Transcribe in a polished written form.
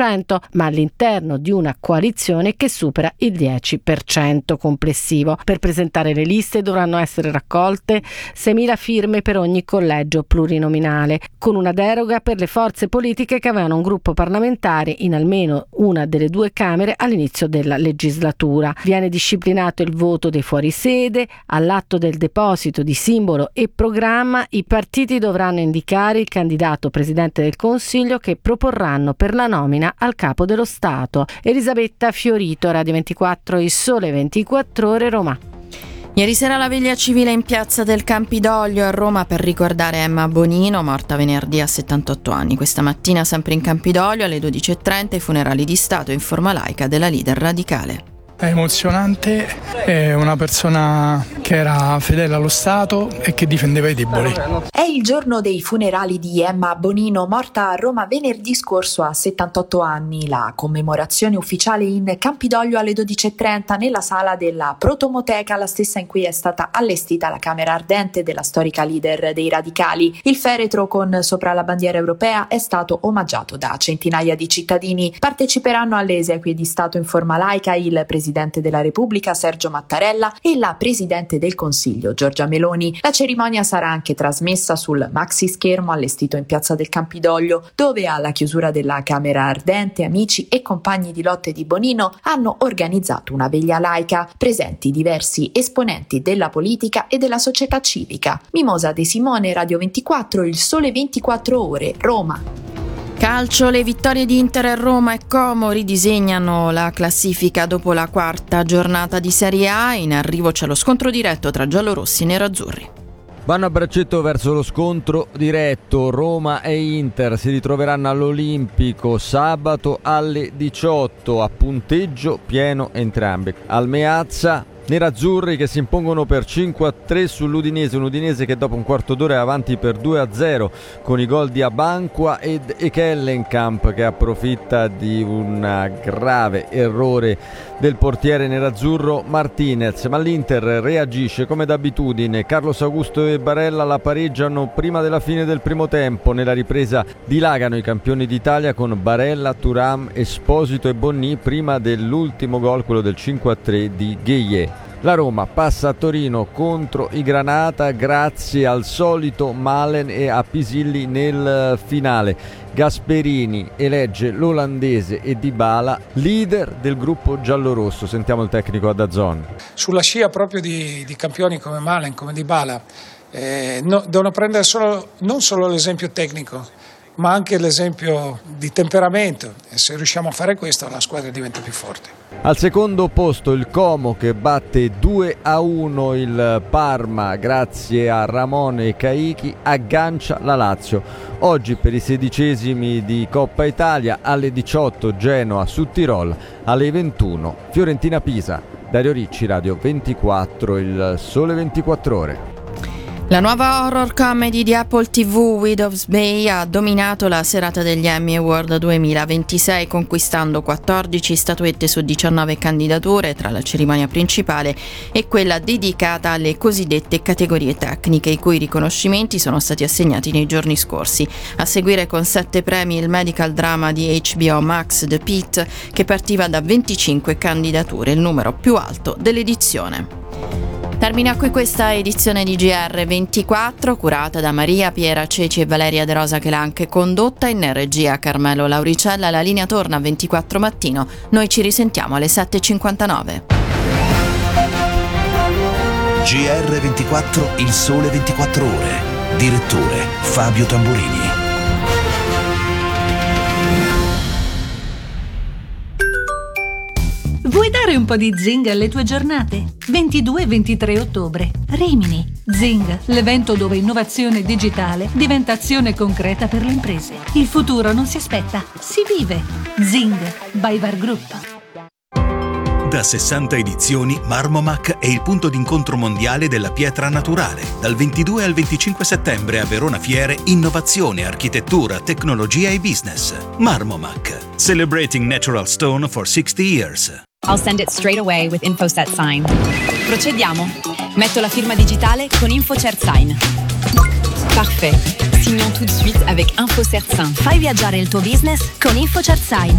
10%, ma all'interno di una coalizione che supera il 10% complessivo. Per presentare le liste dovranno essere raccolte 6.000 firme per ogni collegio plurinominale, con una deroga per le forze politiche che avevano un gruppo parlamentare in almeno una delle due Camere all'inizio della legislatura. Viene disciplinato il voto dei fuorisede. All'atto del deposito di simbolo e programma, i partiti dovranno indicare il candidato presidente del Consiglio che proporranno per la nomina al capo dello Stato. Elisabetta Fiorito, Radio 24, Il Sole 24 Ore, Roma. Ieri sera la veglia civile in piazza del Campidoglio a Roma per ricordare Emma Bonino, morta venerdì a 78 anni. Questa mattina, sempre in Campidoglio, alle 12:30, i funerali di Stato in forma laica della leader radicale. È emozionante, è una persona che era fedele allo Stato e che difendeva i deboli. È il giorno dei funerali di Emma Bonino, morta a Roma venerdì scorso a 78 anni. La commemorazione ufficiale in Campidoglio alle 12:30 nella sala della Protomoteca, la stessa in cui è stata allestita la camera ardente della storica leader dei radicali. Il feretro con sopra la bandiera europea è stato omaggiato da centinaia di cittadini. Parteciperanno alle esequie di Stato in forma laica il Presidente della Repubblica Sergio Mattarella e la Presidente del Consiglio Giorgia Meloni. La cerimonia sarà anche trasmessa sul maxi schermo allestito in piazza del Campidoglio, dove alla chiusura della Camera Ardente amici e compagni di lotte di Bonino hanno organizzato una veglia laica, presenti diversi esponenti della politica e della società civica. Mimosa De Simone, Radio 24, Il Sole 24 Ore, Roma. Calcio, le vittorie di Inter e Roma e Como ridisegnano la classifica dopo la quarta giornata di Serie A. In arrivo c'è lo scontro diretto tra giallorossi e nerazzurri. Vanno a braccetto verso lo scontro diretto. Roma e Inter si ritroveranno all'Olimpico sabato alle 18, a punteggio pieno entrambi. Al Meazza, nerazzurri che si impongono per 5-3 sull'Udinese, un Udinese che dopo un quarto d'ora è avanti per 2-0 con i gol di Abanqua ed Ekellenkamp, che approfitta di un grave errore del portiere nerazzurro Martinez, ma l'Inter reagisce come d'abitudine. Carlos Augusto e Barella la pareggiano prima della fine del primo tempo. Nella ripresa dilagano i campioni d'Italia con Barella, Thuram, Esposito e Bonni prima dell'ultimo gol, quello del 5-3 di Gueye. La Roma passa a Torino contro i Granata grazie al solito Malen e a Pisilli nel finale. Gasperini elegge l'olandese e Dybala leader del gruppo giallorosso. Sentiamo il tecnico a DAZN. Sulla scia proprio di campioni come Malen, come Dybala, devono prendere non solo l'esempio tecnico, ma anche l'esempio di temperamento, e se riusciamo a fare questo la squadra diventa più forte. Al secondo posto il Como, che batte 2-1 il Parma grazie a Ramone e Caichi, aggancia la Lazio. Oggi per i 16esimi di Coppa Italia alle 18 Genoa su Tirol, alle 21 Fiorentina-Pisa. Dario Ricci, Radio 24, Il Sole 24 Ore. La nuova horror comedy di Apple TV, Widow's Bay, ha dominato la serata degli Emmy Award 2026, conquistando 14 statuette su 19 candidature tra la cerimonia principale e quella dedicata alle cosiddette categorie tecniche, i cui riconoscimenti sono stati assegnati nei giorni scorsi. A seguire con 7 premi il medical drama di HBO Max The Pitt, che partiva da 25 candidature, il numero più alto dell'edizione. Termina qui questa edizione di GR24, curata da Maria Piera Ceci e Valeria De Rosa, che l'ha anche condotta. In regia Carmelo Lauricella. La linea torna a 24 mattino. Noi ci risentiamo alle 7:59. GR24, Il Sole 24 Ore. Direttore Fabio Tamburini. Vuoi dare un po' di zing alle tue giornate? 22 e 23 ottobre, Rimini. Zing, l'evento dove innovazione digitale diventa azione concreta per le imprese. Il futuro non si aspetta, si vive. Zing, by Var Group. Da 60 edizioni, Marmomac è il punto d'incontro mondiale della pietra naturale. Dal 22 al 25 settembre a Verona Fiere, innovazione, architettura, tecnologia e business. Marmomac, celebrating natural stone for 60 years. I'll send it straight away with InfoSet Sign. Procediamo. Metto la firma digitale con InfoCert Sign. Parfait. Signons tout de suite avec InfoCert Sign. Fai viaggiare il tuo business con InfoCert Sign.